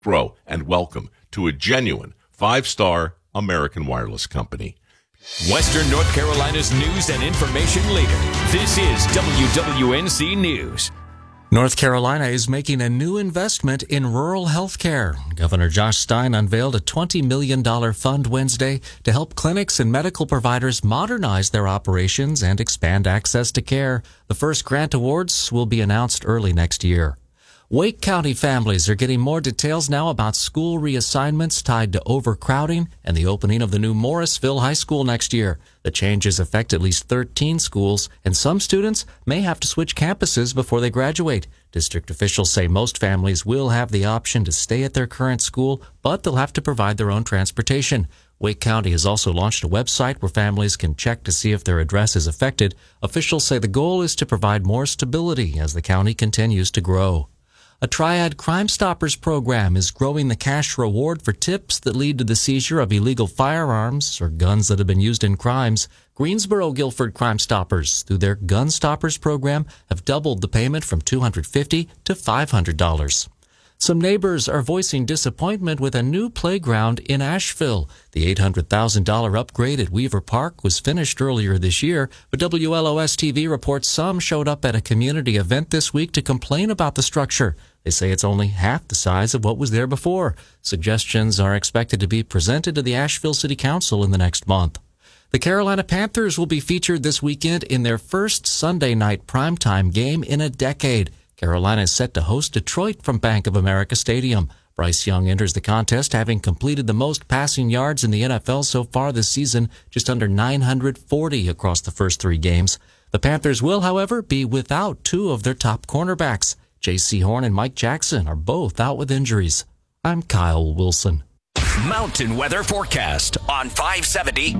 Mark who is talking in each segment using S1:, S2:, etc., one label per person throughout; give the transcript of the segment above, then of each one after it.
S1: grow, and welcome to a genuine 5-star American wireless company.
S2: Western North Carolina's news and information leader. This is WWNC News.
S3: North Carolina is making a new investment in rural health care. Governor Josh Stein unveiled a $20 million fund Wednesday to help clinics and medical providers modernize their operations and expand access to care. The first grant awards will be announced early next year. Wake County families are getting more details now about school reassignments tied to overcrowding and the opening of the new Morrisville High School next year. The changes affect at least 13 schools, and some students may have to switch campuses before they graduate. District officials say most families will have the option to stay at their current school, but they'll have to provide their own transportation. Wake County has also launched a website where families can check to see if their address is affected. Officials say the goal is to provide more stability as the county continues to grow. A Triad Crime Stoppers program is growing the cash reward for tips that lead to the seizure of illegal firearms or guns that have been used in crimes. Greensboro Guilford Crime Stoppers, through their Gun Stoppers program, have doubled the payment from $250 to $500. Some neighbors are voicing disappointment with a new playground in Asheville. The $800,000 upgrade at Weaver Park was finished earlier this year, but WLOS-TV reports some showed up at a community event this week to complain about the structure. They say it's only half the size of what was there before. Suggestions are expected to be presented to the Asheville City Council in the next month. The Carolina Panthers will be featured this weekend in their first Sunday night primetime game in a decade. Carolina is set to host Detroit from Bank of America Stadium. Bryce Young enters the contest having completed the most passing yards in the NFL so far this season, just under 940 across the first 3 games. The Panthers will, however, be without 2 of their top cornerbacks. J.C. Horn and Mike Jackson are both out with injuries. I'm Kyle Wilson.
S2: Mountain weather forecast on 570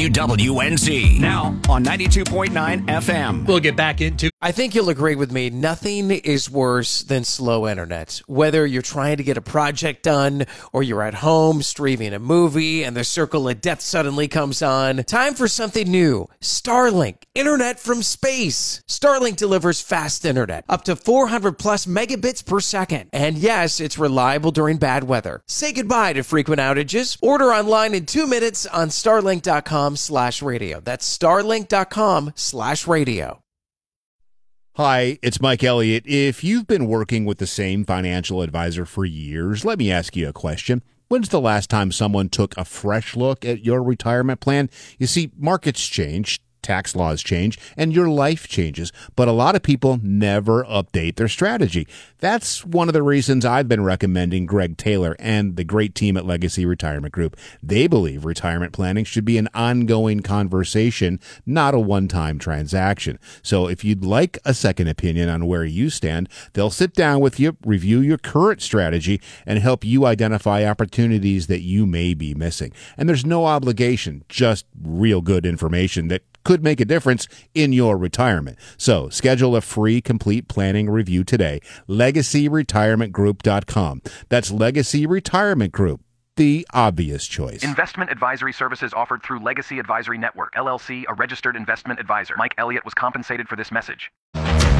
S2: WWNZ.
S4: Now on 92.9 FM.
S5: We'll get back into...
S6: I think you'll agree with me. Nothing is worse than slow internet. Whether you're trying to get a project done or you're at home streaming a movie and the circle of death suddenly comes on. Time for something new. Starlink. Internet from space. Starlink delivers fast internet. Up to 400 plus megabits per second. And yes, it's reliable during bad weather. Say goodbye to frequent outages. Order online in 2 minutes on starlink.com/radio. That's starlink.com/radio.
S7: Hi, it's Mike Elliott. If you've been working with the same financial advisor for years, let me ask you a question. When's the last time someone took a fresh look at your retirement plan? You see, markets change, tax laws change, and your life changes, but a lot of people never update their strategy. That's one of the reasons I've been recommending Greg Taylor and the great team at Legacy Retirement Group. They believe retirement planning should be an ongoing conversation, not a one-time transaction. So if you'd like a second opinion on where you stand, they'll sit down with you, review your current strategy, and help you identify opportunities that you may be missing. And there's no obligation, just real good information that could make a difference in your retirement. So schedule a free complete planning review today. LegacyRetirementGroup.com. That's Legacy Retirement Group, the obvious choice.
S8: Investment advisory services offered through Legacy Advisory Network, LLC, a registered investment advisor. Mike Elliott was compensated for this message.